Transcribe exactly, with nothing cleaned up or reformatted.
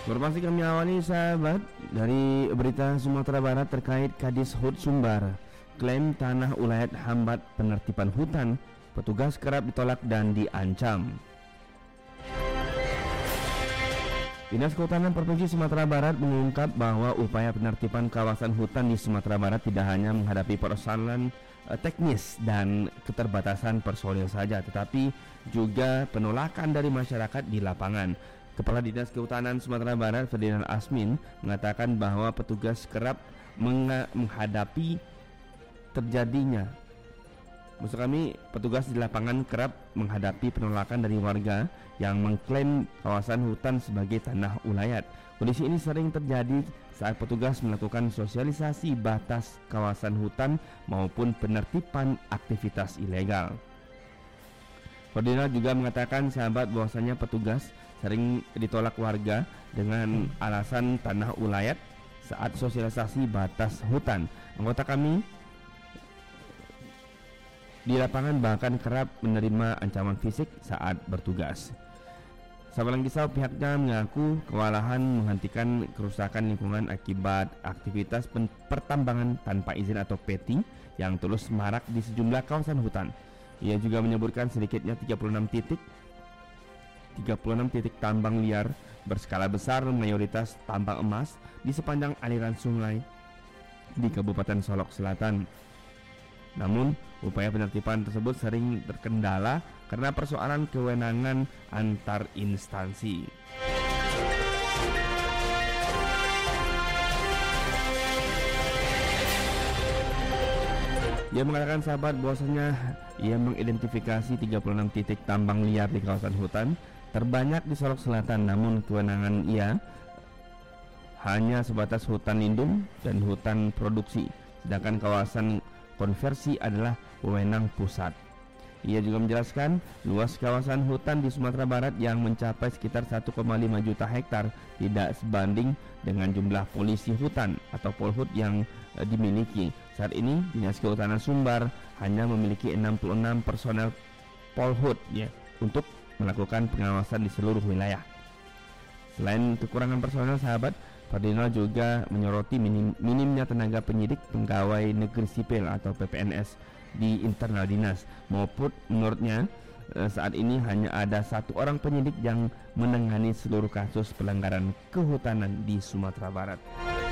Informasi kami awali sahabat dari berita Sumatera Barat terkait Kadis Hut Sumbar. Klaim tanah ulayat hambat penertiban hutan, petugas kerap ditolak dan diancam. Dinas Kehutanan Provinsi Sumatera Barat mengungkap bahwa upaya penertiban kawasan hutan di Sumatera Barat tidak hanya menghadapi persoalan eh, teknis dan keterbatasan personil saja, tetapi juga penolakan dari masyarakat di lapangan. Kepala Dinas Kehutanan Sumatera Barat, Ferdinand Asmin, mengatakan bahwa petugas kerap menghadapi terjadinya Maksud kami, petugas di lapangan kerap menghadapi penolakan dari warga yang mengklaim kawasan hutan sebagai tanah ulayat. Kondisi ini sering terjadi saat petugas melakukan sosialisasi batas kawasan hutan maupun penertiban aktivitas ilegal. Ferdinand juga mengatakan sahabat bahwasanya petugas sering ditolak warga dengan alasan tanah ulayat saat sosialisasi batas hutan. Anggota kami di lapangan bahkan kerap menerima ancaman fisik saat bertugas. Sabalang Kisau pihaknya mengaku kewalahan menghentikan kerusakan lingkungan akibat aktivitas pertambangan tanpa izin atau P T yang terus marak di sejumlah kawasan hutan. Ia juga menyebutkan sedikitnya tiga puluh enam titik tiga puluh enam titik tambang liar berskala besar, mayoritas tambang emas di sepanjang aliran sungai di Kabupaten Solok Selatan. Namun, upaya penertiban tersebut sering terkendala karena persoalan kewenangan antar instansi. Ia mengatakan sahabat bahwasanya ia mengidentifikasi tiga puluh enam titik tambang liar di kawasan hutan terbanyak di Solok Selatan, namun kewenangan ia hanya sebatas hutan lindung dan hutan produksi, sedangkan kawasan konversi adalah wewenang pusat. Ia juga menjelaskan luas kawasan hutan di Sumatera Barat yang mencapai sekitar satu koma lima juta hektar tidak sebanding dengan jumlah polisi hutan atau polhut yang e, dimiliki. Saat ini Dinas Kehutanan Sumbar hanya memiliki enam puluh enam personel polhut ya untuk melakukan pengawasan di seluruh wilayah. Selain kekurangan personel sahabat, Ferdinand juga menyoroti minim, minimnya tenaga penyidik pegawai negeri sipil atau P P N S di internal dinas, maupun menurutnya saat ini hanya ada satu orang penyidik yang menangani seluruh kasus pelanggaran kehutanan di Sumatera Barat.